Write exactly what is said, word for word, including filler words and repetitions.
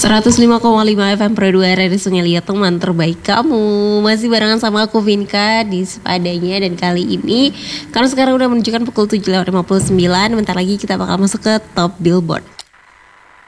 seratus lima koma lima F M Pro dua R R I Sungai Liat, teman terbaik kamu. Masih barengan sama aku Vinka di Sepadanya. Dan kali ini karena sekarang udah menunjukkan pukul tujuh lewat lima puluh sembilan, bentar lagi kita bakal masuk ke Top Billboard.